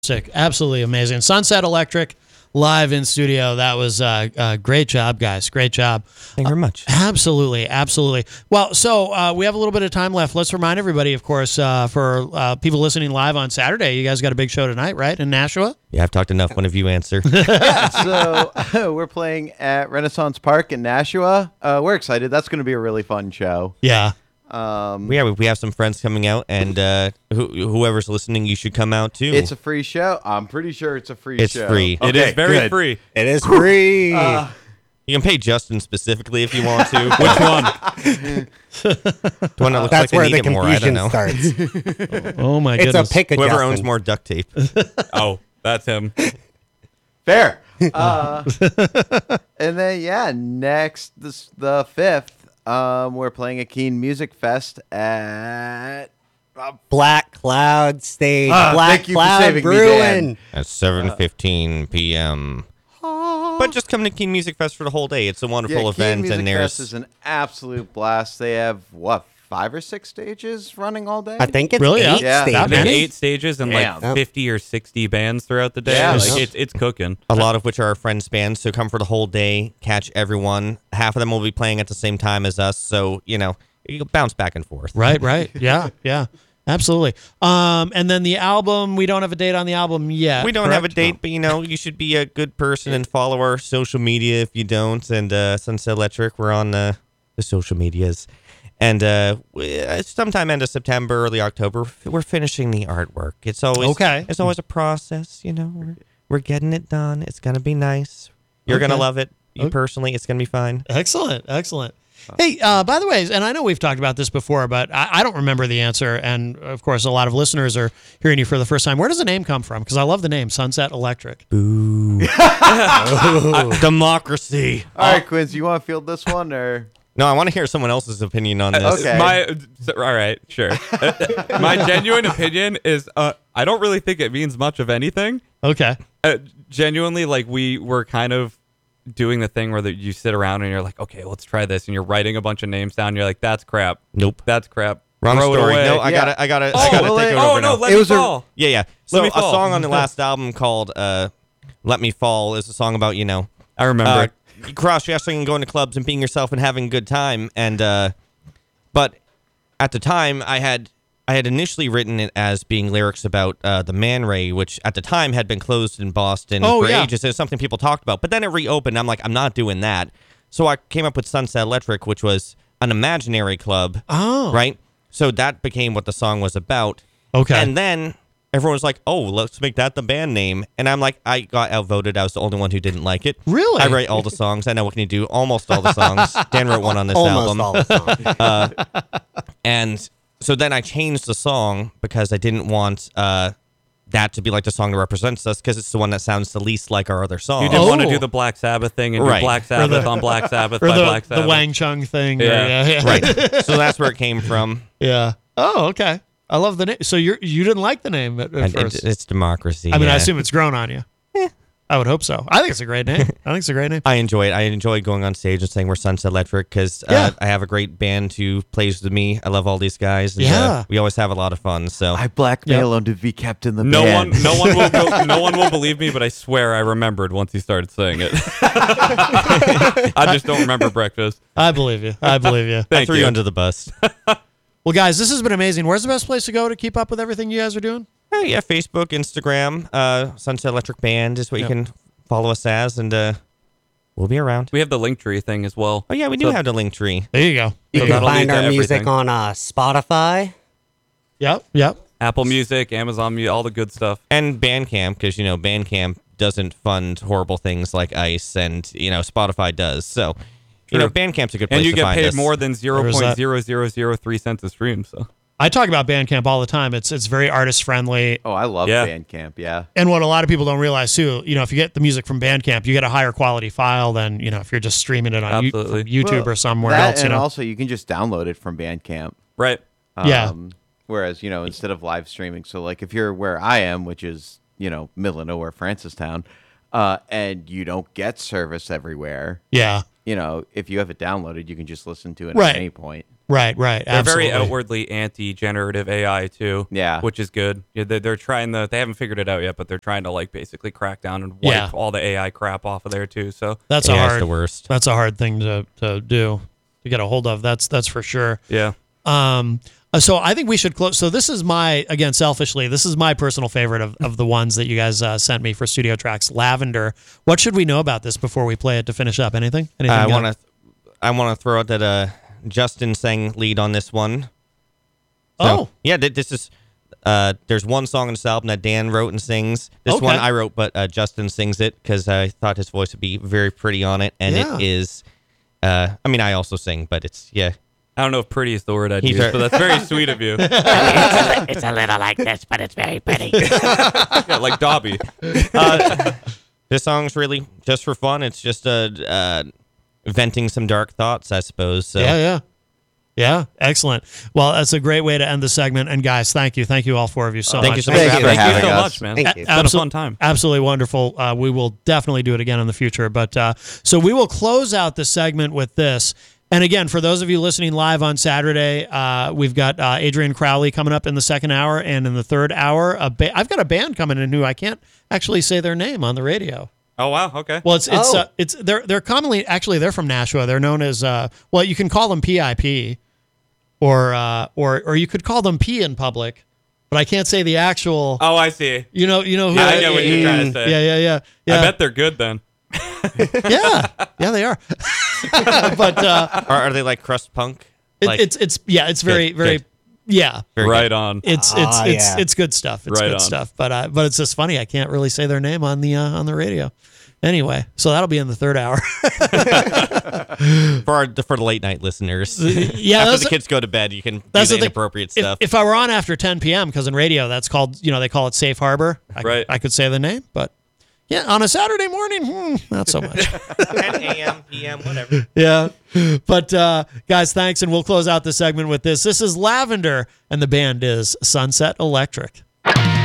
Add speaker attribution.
Speaker 1: Absolutely amazing. Sunset Electric live in studio. That was great job, guys. Great job.
Speaker 2: Thank you very much.
Speaker 1: Absolutely. Well, so we have a little bit of time left. Let's remind everybody, of course, for people listening live on Saturday, you guys got a big show tonight, right, in Nashua?
Speaker 2: Yeah, I've talked enough. One of you answer.
Speaker 3: So we're playing at Renaissance Park in Nashua. We're excited. That's going to be a really fun show.
Speaker 1: Yeah.
Speaker 2: We have some friends coming out, and whoever's listening, you should come out too.
Speaker 3: It's a free show. I'm pretty sure it's a free show.
Speaker 2: It's free.
Speaker 4: It is very free.
Speaker 5: It is free.
Speaker 2: You can pay Justin specifically if you want to.
Speaker 4: Which one?
Speaker 2: The one that looks
Speaker 5: That's
Speaker 2: like
Speaker 5: where
Speaker 2: they
Speaker 5: the
Speaker 2: need it more. I don't
Speaker 5: confusion
Speaker 2: know.
Speaker 5: starts.
Speaker 1: Oh, my
Speaker 5: It's
Speaker 1: goodness.
Speaker 5: a pick
Speaker 2: Whoever
Speaker 5: Justin.
Speaker 2: owns more duct tape.
Speaker 4: Oh, that's him.
Speaker 3: Fair. And then, next, the 5th, we're playing a Keene Music Fest at...
Speaker 5: Black Cloud Stage.
Speaker 3: Thank
Speaker 5: Black
Speaker 3: you for
Speaker 5: Cloud
Speaker 3: saving me,
Speaker 5: Brewing.
Speaker 2: At 7:15 p.m. But just come to Keene Music Fest for the whole day. It's a wonderful event,
Speaker 3: Music
Speaker 2: and
Speaker 3: Fest
Speaker 2: there's
Speaker 3: is an absolute blast. They have, 5 or 6 stages running all day?
Speaker 5: I think it's
Speaker 1: Really?
Speaker 5: 8
Speaker 3: Yeah.
Speaker 5: stages.
Speaker 4: I think
Speaker 1: many?
Speaker 4: 8 stages and like
Speaker 3: Damn.
Speaker 4: 50 or 60 bands throughout the day.
Speaker 3: Yeah,
Speaker 4: Like, it's cooking.
Speaker 2: a lot of which are our friends' bands. So come for the whole day, catch everyone. Half of them will be playing at the same time as us. So you bounce back and forth.
Speaker 1: Right. Yeah. Absolutely. And then the album, we don't have a date on the album yet.
Speaker 2: We don't have a
Speaker 1: correct?
Speaker 2: date, but you should be a good person and follow our social media if you don't. And Sunset Electric, we're on the social medias. And sometime end of September, early October, we're finishing the artwork. It's always
Speaker 1: Okay.
Speaker 2: It's always a process, We're getting it done. It's gonna be nice. You're gonna love it. You personally, it's gonna be fine.
Speaker 1: Excellent. Hey, by the way, and I know we've talked about this before, but I don't remember the answer. And of course, a lot of listeners are hearing you for the first time. Where does the name come from? Because I love the name Sunset Electric.
Speaker 2: Boo. Democracy.
Speaker 3: All right, Quincy, you want to field this one, or...
Speaker 2: No, I want to hear someone else's opinion on this.
Speaker 3: Okay.
Speaker 4: All right, sure. My genuine opinion is I don't really think it means much of anything.
Speaker 1: Okay.
Speaker 4: Genuinely, like we were kind of doing the thing where you sit around and you're like, okay, let's try this, and you're writing a bunch of names down. And you're like, that's crap.
Speaker 2: Nope.
Speaker 4: That's crap.
Speaker 2: Wrong
Speaker 4: Throw it
Speaker 2: story.
Speaker 4: away.
Speaker 2: No, I gotta take it over now.
Speaker 4: Let me fall.
Speaker 2: Yeah. So
Speaker 4: Let Me
Speaker 2: a
Speaker 4: Fall.
Speaker 2: song on the last album called "Let Me Fall" is a song about
Speaker 4: I remember.
Speaker 2: cross-dressing and going to clubs and being yourself and having a good time. And but at the time, I had initially written it as being lyrics about the Man Ray, which at the time had been closed in Boston for ages. It's something people talked about. But then it reopened. I'm like, I'm not doing that. So I came up with Sunset Electric, which was an imaginary club.
Speaker 1: Oh.
Speaker 2: Right? So that became what the song was about.
Speaker 1: Okay.
Speaker 2: And then everyone was like, oh, let's make that the band name. And I'm like, I got outvoted. I was the only one who didn't like it.
Speaker 1: Really?
Speaker 2: I write all the songs. I know what can you do. Almost all the songs. Dan wrote one on this
Speaker 5: Almost
Speaker 2: album.
Speaker 5: all the songs.
Speaker 2: And so then I changed the song because I didn't want that to be like the song that represents us, because it's the one that sounds the least like our other songs.
Speaker 4: You didn't want to
Speaker 1: Oh.
Speaker 4: do the Black Sabbath thing and
Speaker 2: Right.
Speaker 4: do Black Sabbath on Black Sabbath
Speaker 1: Or
Speaker 4: by
Speaker 1: the,
Speaker 4: Black Sabbath.
Speaker 1: the Wang Chung thing.
Speaker 4: Yeah.
Speaker 2: Right. So that's where it came from.
Speaker 1: Yeah. Oh, okay. I love the name. So you didn't like the name at
Speaker 2: And
Speaker 1: first.
Speaker 2: it's democracy.
Speaker 1: I mean, I
Speaker 2: yeah.
Speaker 1: assume it's grown on you. I would hope so. I think it's a great name.
Speaker 2: I enjoy it. I enjoy going on stage and saying we're Sunset Electric because
Speaker 1: Yeah.
Speaker 2: I have a great band who plays with me. I love all these guys. And,
Speaker 1: Yeah.
Speaker 2: we always have a lot of fun. So
Speaker 3: I blackmail him to be kept in the
Speaker 4: No
Speaker 3: band.
Speaker 4: one will believe me, but I swear I remembered once he started saying it. I just don't remember breakfast.
Speaker 1: I believe you. I
Speaker 2: I
Speaker 4: Thank
Speaker 2: threw
Speaker 4: you.
Speaker 2: you under the bus.
Speaker 1: Well, guys, this has been amazing. Where's the best place to go to keep up with everything you guys are doing?
Speaker 2: Oh, yeah, Facebook, Instagram, Sunset Electric Band is what you can follow us as, and we'll be around.
Speaker 4: We have the Linktree thing as well.
Speaker 2: Oh, yeah, we do
Speaker 4: So-
Speaker 2: have the link tree.
Speaker 1: There you go.
Speaker 5: You
Speaker 4: So
Speaker 5: can
Speaker 4: that'll lead
Speaker 5: find
Speaker 4: to
Speaker 5: our music
Speaker 4: everything.
Speaker 5: on Spotify.
Speaker 1: Yep.
Speaker 4: Apple Music, Amazon Music, all the good stuff.
Speaker 2: And Bandcamp, because, Bandcamp doesn't fund horrible things like ICE, and, Spotify does. So,
Speaker 4: True.
Speaker 2: Bandcamp's a good place
Speaker 4: And you
Speaker 2: to
Speaker 4: get
Speaker 2: find
Speaker 4: paid
Speaker 2: us.
Speaker 4: more than
Speaker 1: There is that.
Speaker 4: 0.0003 cents a stream. So
Speaker 1: I talk about Bandcamp all the time. It's very artist friendly.
Speaker 3: Oh, I love
Speaker 4: Yeah.
Speaker 3: Bandcamp, yeah.
Speaker 1: And what a lot of people don't realize too, if you get the music from Bandcamp, you get a higher quality file than, if you're just streaming it on
Speaker 4: Absolutely.
Speaker 1: from YouTube or somewhere
Speaker 3: That,
Speaker 1: else,
Speaker 3: and also you can just download it from Bandcamp.
Speaker 4: right.
Speaker 1: Yeah.
Speaker 3: Whereas, instead of live streaming, so like if you're where I am, which is, middle of nowhere, Francistown, and you don't get service everywhere,
Speaker 1: Yeah.
Speaker 3: if you have it downloaded, you can just listen to it
Speaker 1: Right.
Speaker 3: at any point.
Speaker 1: Right. Right.
Speaker 4: They're
Speaker 1: Absolutely.
Speaker 4: very outwardly anti-generative AI too.
Speaker 3: Yeah.
Speaker 4: which is good. Yeah, they're trying they haven't figured it out yet, but they're trying to like basically crack down and wipe
Speaker 1: Yeah.
Speaker 4: all the AI crap off of there too. So
Speaker 1: That's
Speaker 2: Yeah,
Speaker 1: a
Speaker 2: it's
Speaker 1: hard.
Speaker 2: the worst.
Speaker 1: That's a hard thing to do, to get a hold of. That's for sure.
Speaker 4: yeah,
Speaker 1: So I think we should close. So this is again, selfishly, this is my personal favorite of the ones that you guys sent me for studio tracks. Lavender. What should we know about this before we play it to finish up? Anything?
Speaker 2: I want to throw out that Justin sang lead on this one.
Speaker 1: Oh,
Speaker 2: Yeah, this is. There's one song on this album that Dan wrote and sings. This
Speaker 1: Okay.
Speaker 2: one I wrote, but Justin sings it because I thought his voice would be very pretty on it, and
Speaker 1: Yeah.
Speaker 2: it is. I mean, I also sing, but it's
Speaker 4: I don't know if pretty is the word I'd
Speaker 2: He's
Speaker 4: use,
Speaker 2: a-
Speaker 4: but that's very sweet of you.
Speaker 6: It's a little like this, but it's very pretty.
Speaker 4: Yeah, like Dobby.
Speaker 2: This song's really just for fun. It's just venting some dark thoughts, I suppose. So.
Speaker 1: yeah. Excellent. Well, that's a great way to end the segment. And guys, thank you all four of you so
Speaker 2: Thank
Speaker 1: much.
Speaker 2: you so much
Speaker 3: Thank
Speaker 2: for
Speaker 3: you for
Speaker 2: having
Speaker 4: Thank you
Speaker 2: us.
Speaker 4: so
Speaker 3: us.
Speaker 4: much, man.
Speaker 5: Thank you.
Speaker 4: It's been a fun time.
Speaker 1: Absolutely wonderful. We will definitely do it again in the future. But so we will close out the segment with this. And again, for those of you listening live on Saturday, we've got Adrian Crowley coming up in the second hour, and in the third hour, I've got a band coming in who I can't actually say their name on the radio.
Speaker 4: Oh wow, okay.
Speaker 1: Well,
Speaker 5: Oh.
Speaker 1: they're commonly they're from Nashua. They're known as well, you can call them PIP, or you could call them P in public, but I can't say the actual.
Speaker 4: Oh, I see.
Speaker 1: You know who
Speaker 4: Yeah, I get what you're trying to say.
Speaker 1: Yeah.
Speaker 4: I bet they're good then.
Speaker 1: yeah, they are. But
Speaker 2: Are they like crust punk?
Speaker 1: it's very
Speaker 2: good.
Speaker 1: yeah.
Speaker 2: Very
Speaker 4: Right
Speaker 2: good.
Speaker 4: on.
Speaker 1: It's good stuff. It's
Speaker 4: Right
Speaker 1: good
Speaker 4: on.
Speaker 1: stuff. But it's just funny. I can't really say their name on the radio. Anyway, so that'll be in the third hour.
Speaker 2: For the late night listeners.
Speaker 1: Yeah,
Speaker 2: After
Speaker 1: that's
Speaker 2: the kids go to bed, you can do
Speaker 1: that's
Speaker 2: the
Speaker 1: the thing.
Speaker 2: inappropriate
Speaker 1: If-
Speaker 2: stuff.
Speaker 1: If I were on after 10 p.m., because in radio that's called, they call it safe harbor.
Speaker 4: Right.
Speaker 1: I could say the name, but yeah, on a Saturday morning, not so much.
Speaker 2: 10 a.m., p.m., whatever.
Speaker 1: Yeah. But guys, thanks, and we'll close out the segment with this. This is Lavender, and the band is Sunset Electric.